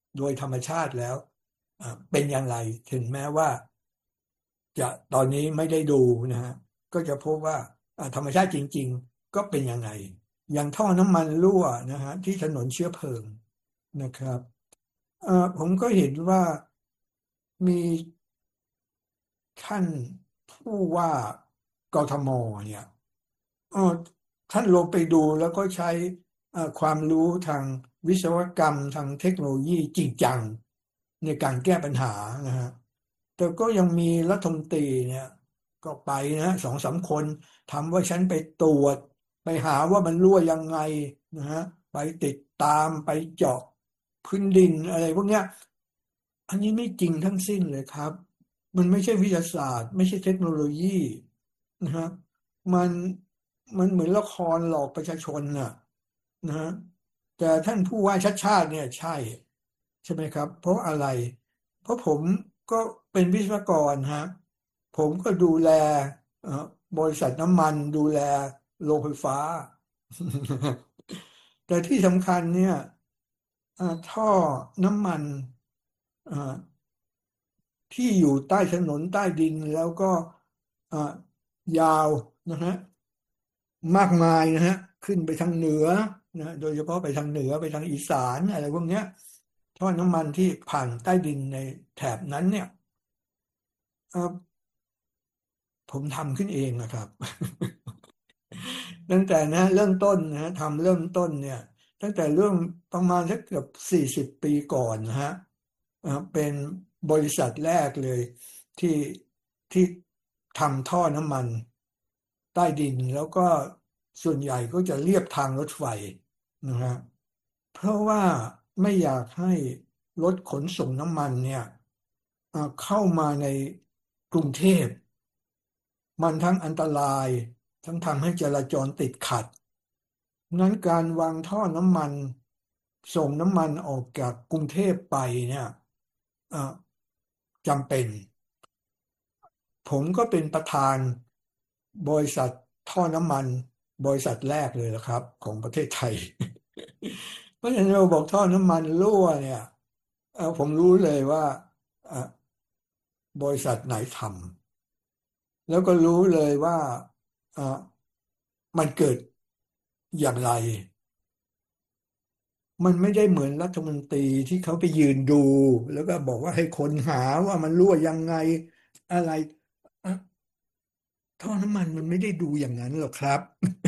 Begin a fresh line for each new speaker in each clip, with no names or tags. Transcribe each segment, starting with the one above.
โดยธรรมชาติแล้วเป็นอย่างไรถึงแม้ว่าจะตอนนี้ไม่ได้ดูนะฮะก็จะพบว่าธรรมชาติจริงๆก็เป็นยังไงอย่างท่อน้ำมันรั่วนะฮะที่ถนนเชื้อเพลิงนะครับผมก็เห็นว่ามีท่านผู้ว่ากทมเนี่ยเออท่านลงไปดูแล้วก็ใช้ความรู้ทางวิศวกรรมทางเทคโนโลยีจริงจังในการแก้ปัญหานะฮะแต่ก็ยังมีรัฐมนตรีเนี่ยก็ไปนะสองสามคนทำว่าฉันไปตรวจไปหาว่ามันรั่วยังไงนะฮะไปติดตามไปเจาะพื้นดินอะไรพวกเนี้ยอันนี้ไม่จริงทั้งสิ้นเลยครับ มันไม่ใช่วิทยาศาสตร์ไม่ใช่เทคโนโลยีนะฮะมันมันเหมือนละครหลอกประชาชนน่ะนะฮะแต่ท่านผู้ว่าชัดชาติเนี่ยใช่ไหมครับเพราะอะไรเพราะผมก็เป็นวิศวกรฮะผมก็ดูแลเอ่อบริษัทน้ำมันดูแลโรงไฟฟ้าแต่ที่สำคัญเนี่ยท่อน้ำมันเอ่อ ที่อยู่ใต้ถนนใต้ดินแล้วก็อ่ายาวนะฮะมากมายนะฮะขึ้นไปทางเหนือนะโดยเฉพาะไปทางเหนือไปทางอีสานอะไรพวกเนี้ยท่อน้ำมันที่ผ่านใต้ดินในแถบนั้นเนี่ยเอ่อผมทำขึ้นเองนะครับ ตั้งแต่นะเริ่มต้นนะทำเริ่มต้นเนี่ยตั้งแต่เรื่องประมาณสักเกือบ40 ปีก่อนนะฮะเป็นบริษัทแรกเลยที่ที่ทำท่อน้ำมันใต้ดินแล้วก็ส่วนใหญ่ก็จะเลียบทางรถไฟนะฮะเพราะว่าไม่อยากให้รถขนส่งน้ำมันเนี่ยเข้ามาในกรุงเทพ มันทั้งอันตรายทั้งทำให้จราจรติดขัดนั้นการวางท่อน้ำมันส่งน้ำมันออกจากกรุงเทพไปเนี่ยเอ่อจำเป็นผมก็เป็นประธานบริษัทท่อน้ำมันบริษัทแรกเลยนะครับของประเทศไทยเพราะฉะนั้นเราบอกท่อน้ำมันรั่วเนี่ยผมรู้เลยว่าเอ่อบริษัทไหนทำแล้วก็รู้เลยว่าเอ่อมันเกิดอย่างไร มันไม่ได้เหมือนรัฐมนตรีที่เขาไปยืนดูแล้วก็บอกว่าให้คนหาว่ามันรั่วยังไงอะไรอ่ะท่อน้ำมันมันไม่ได้ดูอย่างนั้นหรอกครับ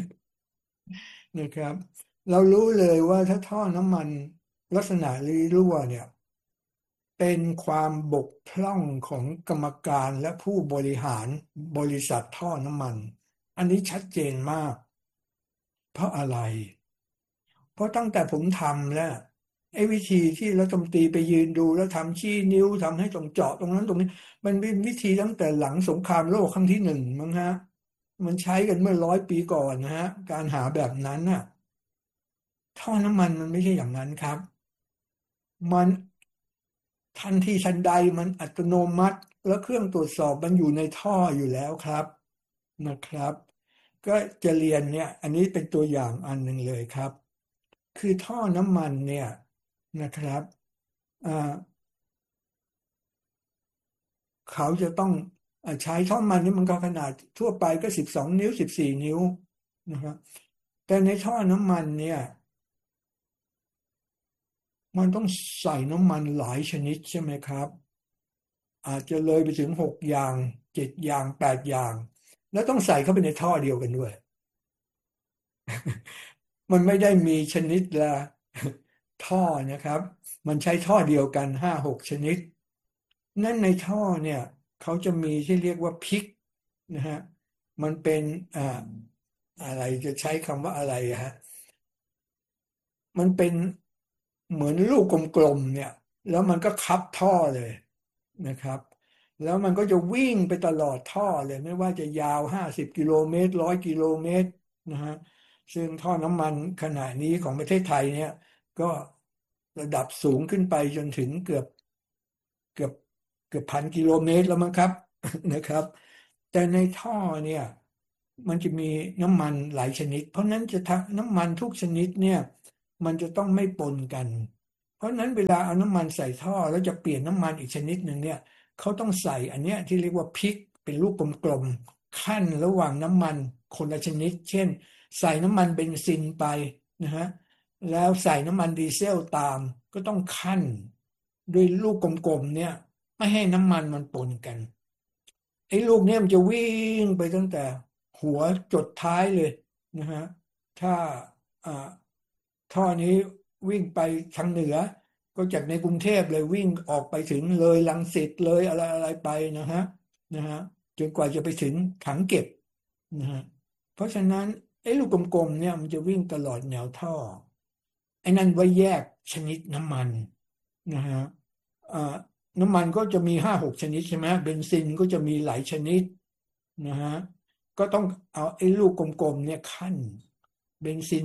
นะครับเรารู้เลยว่าถ้าท่อน้ำมันลักษณะรั่วเนี่ยเป็นความบกพร่องของกรรมการและผู้บริหารบริษัทท่อน้ำมันอันนี้ชัดเจนมากเพราะอะไร เพราะตั้งแต่ผมทำแล้วไอ้วิธีที่รัฐมนตรีไปยืนดูแล้วทำชี้นิ้วทำให้ตรงเจาะตรงนั้นตรงนี้มันเป็นวิธีตั้งแต่หลังสงครามโลกครั้งที่หนึ่งมั้งฮะมันใช้กันเมื่อ100 ปีก่อนนะฮะการหาแบบนั้นน่ะท่อน้ำมันมันไม่ใช่อย่างนั้นครับมันทันทีทันใดมันอัตโนมัติแล้วเครื่องตรวจสอบมันอยู่ในท่ออยู่แล้วครับนะครับก็จะเรียนเนี่ยอันนี้เป็นตัวอย่างอันหนึ่งเลยครับ คือท่อน้ำมันเนี่ยนะครับอ่าเขาจะต้องใช้ท่อมันนี่มันก็ขนาดทั่วไปก็12 นิ้ว14 นิ้วนะครับแต่ในท่อน้ำมันเนี่ยมันต้องใส่น้ำมันหลายชนิดใช่ไหมครับอาจจะเลยไปถึง6 อย่าง7 อย่าง8 อย่างแล้วต้องใส่เข้าไปในท่อเดียวกันด้วยมันไม่ได้มีชนิดละท่อนะครับมันใช้ท่อเดียวกัน5-6 ชนิด นั่นในท่อเนี่ยเขาจะมีที่เรียกว่าพิกนะฮะมันเป็นอ่าอะไรจะใช้คำว่าอะไรอะฮะมันเป็นเหมือนลูกกลมๆเนี่ยแล้วมันก็คับท่อเลยนะครับแล้วมันก็จะวิ่งไปตลอดท่อเลยไม่ว่าจะยาว50 กิโลเมตร100 กิโลเมตรนะฮะซึ่งท่อน้ำมันขณะนี้ของประเทศไทยเนี่ยก็ระดับสูงขึ้นไปจนถึงเกือบเกือบ1,000 กิโลเมตรแล้วมั้งครับนะครับแต่ในท่อเนี่ยมันจะมีน้ำมันหลายชนิดเพราะนั้นจะทำน้ำมันทุกชนิดเนี่ยมันจะต้องไม่ปนกันเพราะฉะนั้นเวลาเอาน้ำมันใส่ท่อแล้วจะเปลี่ยนน้ำมันอีกชนิดหนึ่งเนี่ยเขาต้องใส่อันเนี้ยที่เรียกว่าพิกเป็นลูกกลมๆขั้นระหว่างน้ำมันคนละชนิดเช่นใส่น้ำมันเบนซินไปนะฮะแล้วใส่น้ำมันดีเซลตามก็ต้องขั้นด้วยลูกกลมๆเนี่ยไม่ให้น้ำมันมันปนกันไอ้ลูกเนี่ยมันจะวิ่งไปตั้งแต่หัวจดท้ายเลยนะฮะถ้าอ่าท่อนี้วิ่งไปทางเหนือก็จากในกรุงเทพเลยวิ่งออกไปถึงเลยรังสิตเลยอะไรอะไรไปนะฮะจนกว่าจะไปถึงถังเก็บนะฮะเพราะฉะนั้นไอ้ลูกกลมๆเนี่ยมันจะวิ่งตลอดแนวท่อไอ้นั่นไว้แยกชนิดน้ำมันนะฮะอ่าน้ำมันก็จะมี5-6ชนิดใช่ไหมเบนซินก็จะมีหลายชนิดนะฮะก็ต้องเอาไอ้ลูกกลมๆเนี่ยขั้นเบนซิน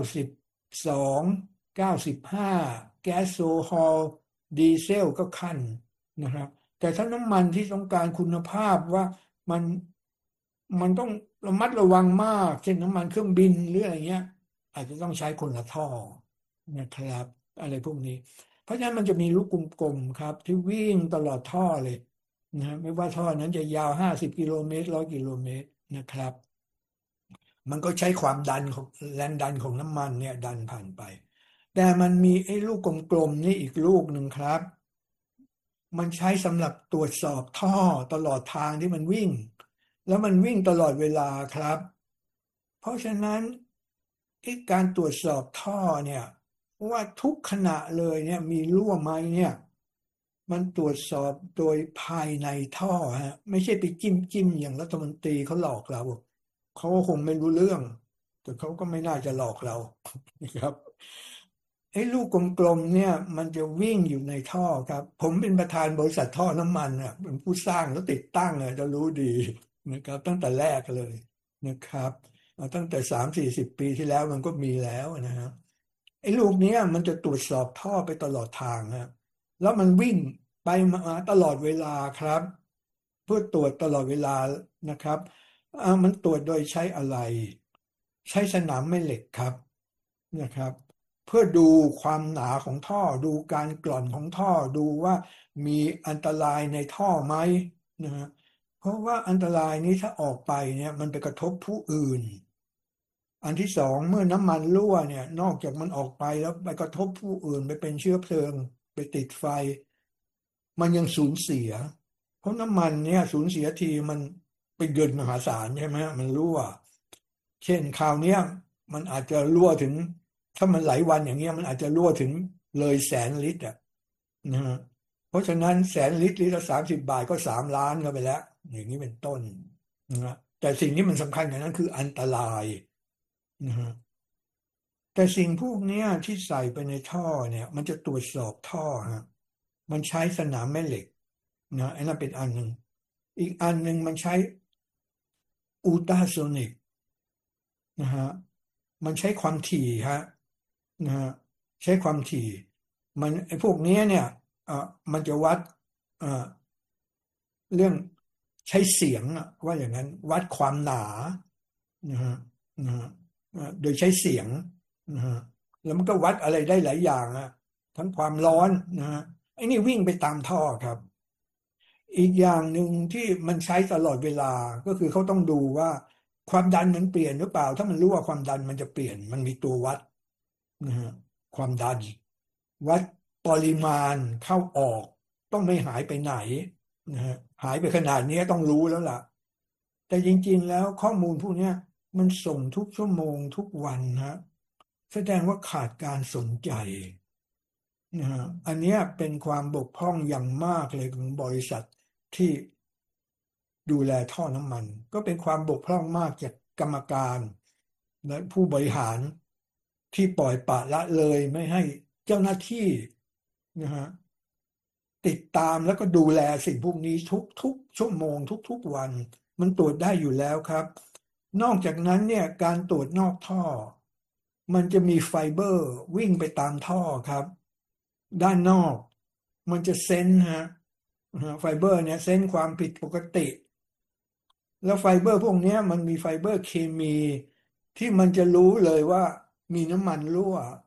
9295แก๊สโซฮอลดีเซลก็ขั้นนะครับแต่ถ้าน้ำมันที่ต้องการคุณภาพว่ามันมันต้องระมัดระวังมากเช่นน้ำมันเครื่องบินหรืออะไรเงี้ยอาจจะต้องใช้คนละท่อนะครับอะไรพวกนี้เพราะฉะนั้นมันจะมีลูกกลมๆครับที่วิ่งตลอดท่อเลยนะฮะไม่ว่าท่อนั้นจะยาว50 กิโลเมตร100 กิโลเมตรนะครับมันก็ใช้ความดันของแรงดันของน้ำมันเนี่ยดันผ่านไปแต่มันมีไอ้ลูกกลมๆนี่อีกลูกหนึ่งครับมันใช้สำหรับตรวจสอบท่อตลอดทางที่มันวิ่งแล้วมันวิ่งตลอดเวลาครับเพราะฉะนั้นไอ้การตรวจสอบท่อเนี่ยว่าทุกขณะเลยเนี่ยมีรั่วไหมเนี่ยมันตรวจสอบโดยภายในท่อฮะไม่ใช่ไปจิ้มอย่างรัฐมนตรีเขาหลอกเราเขาก็คงไม่รู้เรื่องแต่เขาก็ไม่น่าจะหลอกเรานะครับไอ้ลูกกลมๆเนี่ยมันจะวิ่งอยู่ในท่อครับผมเป็นประธานบริษัทท่อน้ำมันอ่ะเป็นผู้สร้างแล้วติดตั้งอ่ะจะรู้ดีนะครับตั้งแต่แรกเลยนะครับตั้งแต่30-40 ปีที่แล้วมันก็มีแล้วนะฮะไอ้ลูกเนี้ยมันจะตรวจสอบท่อไปตลอดทางฮะแล้วมันวิ่งไปมาตลอดเวลาครับเพื่อตรวจตลอดเวลานะครับมันตรวจโดยใช้อะไรใช้สนามแม่เหล็กครับนะครับเพื่อดูความหนาของท่อดูการกร่อนของท่อดูว่ามีอันตรายในท่อไหมนะฮะเพราะว่าอันตรายนี้ถ้าออกไปเนี่ยมันไปกระทบผู้อื่นอันที่สองเมื่อน้ำมันรั่วเนี่ยนอกจากมันออกไปแล้วไปกระทบผู้อื่นไปเป็นเชื้อเพลิงไปติดไฟมันยังสูญเสียเพราะน้ำมันเนี่ยสูญเสียทีมันเป็นเงินมหาศาลใช่ไหมมันรั่วเช่นคราวเนี้ยมันอาจจะรั่วถึงถ้ามันหลายวันอย่างเงี้ยมันอาจจะรั่วถึงเลย100,000 ลิตรอ่ะนะฮะเพราะฉะนั้น100,000 ลิตรลิตรละ30 บาทก็3 ล้านเข้าไปแล้วอย่างนี้เป็นต้นนะฮะแต่สิ่งที่มันสำคัญอย่างนั้นคืออันตรายนะฮะ แต่สิ่งพวกเนี้ยที่ใส่ไปในท่อเนี่ยมันจะตรวจสอบท่อฮะมันใช้สนามแม่เหล็กนะไอ้นั่นเป็นอันหนึ่งอีกอันหนึ่งมันใช้อูลตราโซนิกนะฮะมันใช้ความถี่ฮะนะฮะใช้ความถี่มันไอ้พวกเนี้ยเนี่ยเอ่อมันจะวัดเอ่อเรื่องใช้เสียงอะว่าอย่างนั้นวัดความหนานะฮะนะฮะโดยใช้เสียงนะฮะแล้วมันก็วัดอะไรได้หลายอย่างอะทั้งความร้อนนะฮะไอ้นี่วิ่งไปตามท่อครับ อีกอย่างหนึ่งที่มันใช้ตลอดเวลาก็คือเขาต้องดูว่าความดันมันเปลี่ยนหรือเปล่าถ้ามันรู้ว่าความดันมันจะเปลี่ยนมันมีตัววัดนะฮะความดันวัดปริมาณเข้าออกต้องไม่หายไปไหนนะฮะหายไปขนาดนี้ต้องรู้แล้วล่ะแต่จริงๆแล้วข้อมูลพวกเนี้ยมันส่งทุกชั่วโมงทุกวันฮะแสดงว่าขาดการสนใจนะฮะอันเนี้ยเป็นความบกพร่องอย่างมากเลยของบริษัทที่ ดูแลท่อน้ำมันก็เป็นความบกพร่องมากจากกรรมการและผู้บริหารที่ปล่อยปละละเลยไม่ให้เจ้าหน้าที่นะฮะติดตามแล้วก็ดูแลสิ่งพวกนี้ทุกชั่วโมงทุกวันมันตรวจได้อยู่แล้วครับนอกจากนั้นเนี่ยการตรวจนอกท่อมันจะมีไฟเบอร์วิ่งไปตามท่อครับด้านนอกมันจะเซนฮะไฟเบอร์เนี่ยเซนความผิดปกติ แล้วไฟเบอร์พวกเนี้ยมันมีไฟเบอร์เคมีที่มันจะรู้เลยว่ามีน้ำมันรั่ว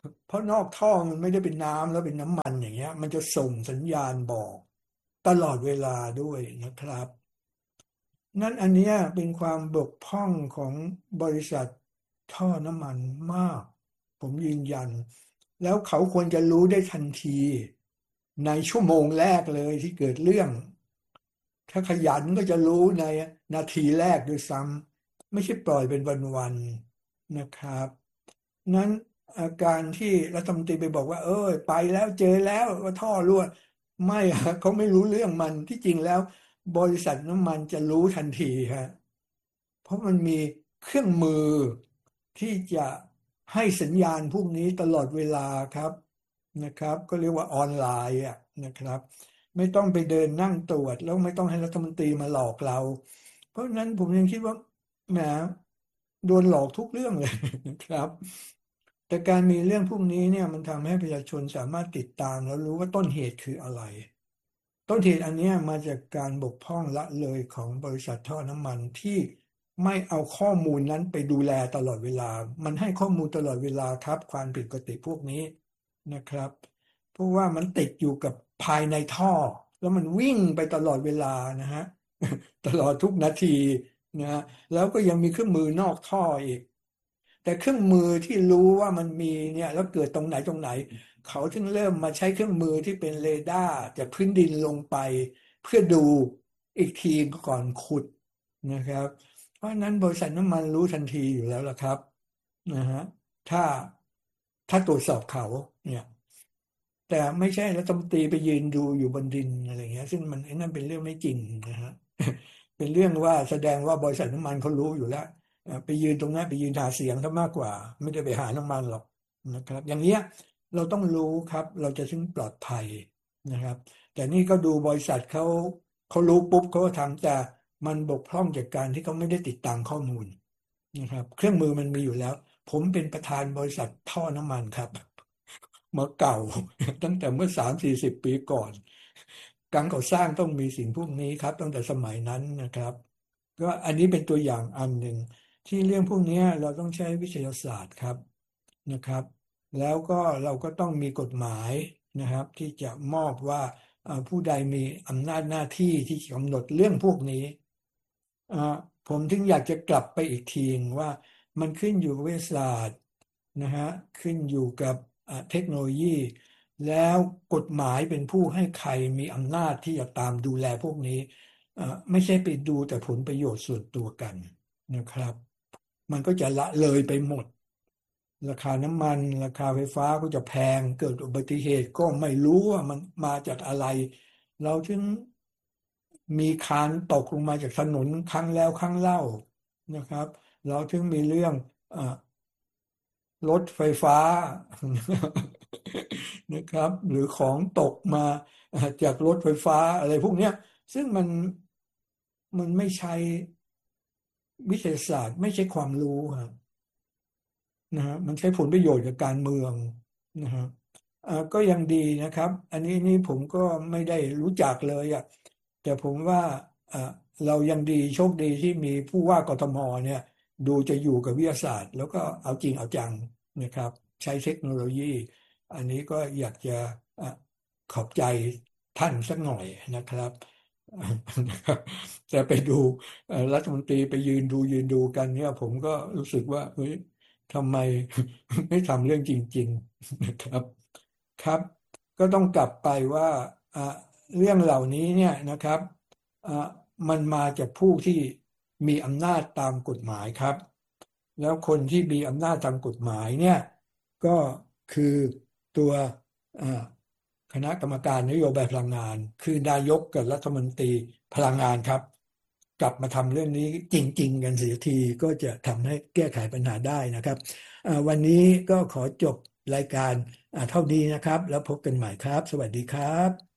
เพราะนอกท่อมันไม่ได้เป็นน้ำแล้วเป็นน้ำมันอย่างเงี้ยมันจะส่งสัญญาณบอกตลอดเวลาด้วยนะครับนั่นอันเนี้ยเป็นความบกพร่องของบริษัทท่อน้ำมันมากผมยืนยันแล้วเขาควรจะรู้ได้ทันทีในชั่วโมงแรกเลยที่เกิดเรื่องถ้าขยันก็จะรู้ในนาทีแรกด้วยซ้ำไม่ใช่ปล่อยเป็นวันๆนะครับนั้นอาการที่รัฐมนตรีไปบอกว่าไปแล้วเจอแล้วว่าท่อรั่วไม่ฮะเขาไม่รู้เรื่องมันที่จริงแล้วบริษัทน้ำมันจะรู้ทันทีฮะ เพราะมันมีเครื่องมือที่จะให้สัญญาณพวกนี้ตลอดเวลาครับนะครับก็เรียกว่าออนไลน์อ่ะนะครับไม่ต้องไปเดินนั่งตรวจแล้วไม่ต้องให้รัฐมนตรีมาหลอกเราเพราะฉะนั้นผมยังคิดว่าแหมโดนหลอกทุกเรื่องเลยนะครับแต่การมีเรื่องพวกนี้เนี่ยมันทำให้ประชาชนสามารถติดตามแล้วรู้ว่าต้นเหตุคืออะไร ต้นเหตุอันเนี้ยมาจากการบกพร่องละเลยของบริษัทท่อน้ำมันที่ไม่เอาข้อมูลนั้นไปดูแลตลอดเวลา มันให้ข้อมูลตลอดเวลาครับความผิดปกติพวกนี้นะครับเพราะว่ามันติดอยู่กับภายในท่อแล้วมันวิ่งไปตลอดเวลานะฮะตลอดทุกนาทีนะฮะแล้วก็ยังมีเครื่องมือนอกท่ออีก แต่เครื่องมือที่รู้ว่ามันมีเนี่ยแล้วเกิดตรงไหนเขาถึงเริ่มมาใช้เครื่องมือที่เป็นเรดาร์จากพื้นดินลงไปเพื่อดูอีกทีก่อนขุดนะครับเพราะฉะนั้นบริษัทน้ำมันรู้ทันทีอยู่แล้วล่ะครับนะฮะถ้าถ้าตรวจสอบเขาเนี่ย แต่ไม่ใช่รัฐมนตรีไปยืนดูอยู่บนดินอะไรเงี้ยซึ่งมันไอ้นั่นเป็นเรื่องไม่จริงนะฮะเป็นเรื่องว่าแสดงว่าบริษัทน้ำมันเขารู้อยู่แล้วไปยืนตรงนั้นไปยืนหาเสียงเขามากกว่าไม่ได้ไปหาน้ำมันหรอกนะครับอย่างเนี้ยเราต้องรู้ครับเราจะถึงปลอดภัยนะครับแต่นี่ก็ดูบริษัทเขารู้ปุ๊บเขาก็ทำแต่มันบกพร่องจากการที่เขาไม่ได้ติดตามข้อมูลนะครับเครื่องมือมันมีอยู่แล้วผมเป็นประธานบริษัทท่อน้ำมันครับ มาเก่าตั้งแต่เมื่อ30-40 ปีก่อนการก่อสร้างต้องมีสิ่งพวกนี้ครับตั้งแต่สมัยนั้นนะครับก็อันนี้เป็นตัวอย่างอันหนึ่งที่เรื่องพวกนี้เราต้องใช้วิทยาศาสตร์ครับนะครับแล้วก็เราก็ต้องมีกฎหมายนะครับที่จะมอบว่าผู้ใดมีอำนาจหน้าที่ที่กำหนดเรื่องพวกนี้ อ่าผมถึงอยากจะกลับไปอีกทีว่ามันขึ้นอยู่กับวิทยาศาสตร์นะฮะขึ้นอยู่กับเทคโนโลยีแล้วกฎหมายเป็นผู้ให้ใครมีอำนาจที่จะตามดูแลพวกนี้อ่าไม่ใช่ไปดูแต่ผลประโยชน์ส่วนตัวกันนะครับมันก็จะละเลยไปหมดราคาน้ำมันราคาไฟฟ้าก็จะแพงเกิดอุบัติเหตุก็ไม่รู้ว่ามันมาจากอะไรเราถึง มีคานตกลงมาจากถนนครั้งแล้วครั้งเล่านะครับเราถึงมีเรื่องเอ่อรถไฟฟ้านะครับหรือของตกมาจากรถไฟฟ้าอะไรพวกเนี้ยซึ่งมันไม่ใช่วิทยาศาสตร์ไม่ใช่ความรู้ครับ นะฮะมันใช้ผลประโยชน์กับการเมืองนะฮะก็ยังดีนะครับอันนี้นี่ผมก็ไม่ได้รู้จักเลยอ่ะแต่ผมว่าอ่าเรายังดีโชคดีที่มีผู้ว่ากทมเนี่ยดูจะอยู่กับวิทยาศาสตร์แล้วก็เอาจริงเอาจังนะครับใช้เทคโนโลยีอันนี้ก็อยากจะอ่ะขอบใจท่านสักหน่อยนะครับแต่ไปดูรัฐมนตรีไปยืนดูกันเนี่ยผมก็รู้สึกว่าเฮ้ย ทำไมไม่ทำเรื่องจริงๆนะครับครับก็ต้องกลับไปว่าอ่าเรื่องเหล่านี้เนี่ยนะครับอ่ามันมาจากผู้ที่มีอำนาจตามกฎหมายครับแล้วคนที่มีอำนาจตามกฎหมายเนี่ยก็คือตัวอ่าคณะกรรมการนโยบายพลังงานคือนายกกับรัฐมนตรีพลังงานครับกลับมาทำเรื่องนี้จริงๆกันเสียทีก็จะทำให้แก้ไขปัญหาได้นะครับ วันนี้ก็ขอจบรายการเท่านี้นะครับแล้วพบกันใหม่ครับสวัสดีครับ